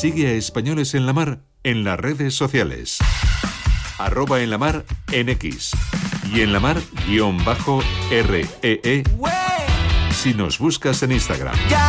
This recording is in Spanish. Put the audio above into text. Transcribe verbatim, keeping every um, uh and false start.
Sigue a Españoles en la Mar en las redes sociales. Arroba en la mar en X. Y en la mar guión bajo R E E si nos buscas en Instagram.